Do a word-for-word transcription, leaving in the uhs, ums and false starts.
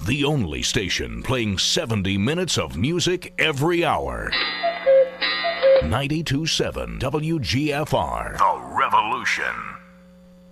The only station playing seventy minutes of music every hour. ninety-two point seven W G F R. The Revolution.